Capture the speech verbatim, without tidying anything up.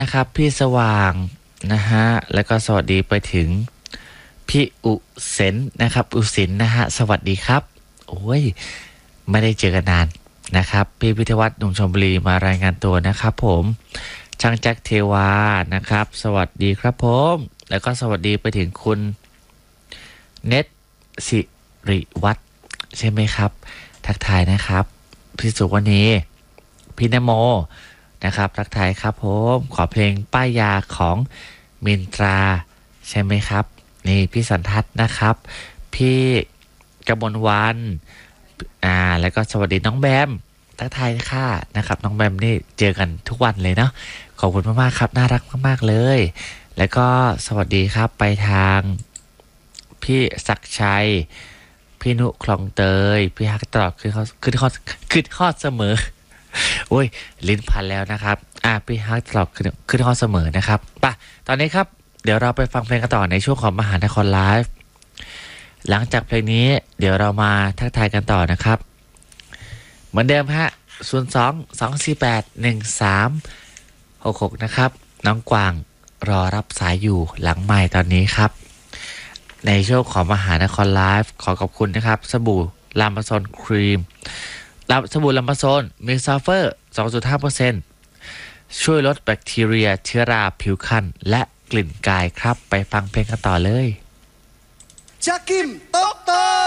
นะครับพี่สว่างนะฮะแล้วก็สวัสดีไปถึงพี่อุเซนนะครับอุสินนะฮะสวัสดีครับโอ้ยไม่ได้เจอกันนานนะครับพี่พิทวัฒน์หนุ่มชลบุรีมารายงานตัวนะครับผมช่างแจ็คเทวานะครับสวัสดีครับผมแล้วก็สวัสดีไปถึงคุณเน็ตสิริวัฒน์ใช่ไหมครับทักทายนะครับพี่สุวรรณีพี่นโมนะครับทักทายครับผมขอเพลงป้ายยาของมินตราใช่ไหมครับนี่พี่สันทัศน์นะครับพี่กมลวันอ่าแล้วก็สวัสดีน้องแบมทักทายค่ะนะครับน้องแบมนี่เจอกันทุกวันเลยเนาะขอบคุณมากๆครับน่ารักมากๆเลยแล้วก็สวัสดีครับไปทางพี่ศักดิ์ชัยพี่นุคลองเตยพี่ฮักตลอดคือเขาคือข้อคือข้อเสมอ โอ้ยลิ้นพันแล้วนะครับอ่ะพี่ฮักตลอดขึ้นขึ้นข้อเสมอนะครับป่ะตอนนี้ครับเดี๋ยวเราไปฟังเพลงกันต่อในช่วงของมหานครไลฟ์หลังจากเพลงนี้เดี๋ยวเรามาทักทายกันต่อนะครับเหมือนเดิมฮะศูนย์ สอง สอง สี่ แปด หนึ่ง สาม หก หกนะครับน้องกวางรอรับสายอยู่หลังไมค์ตอนนี้ครับในช่วงของมหานครไลฟ์ขอขอบคุณนะครับสบู่ลามาซอนครีมสบู่ลามาโซนมีซัลเฟอร์ สองจุดห้าเปอร์เซ็นต์ ช่วยลดแบคทีเรียเชื้อราผิวคันและกลิ่นกายครับไปฟังเพลงกันต่อเลยจักกิมโต๊ะโต๊ะ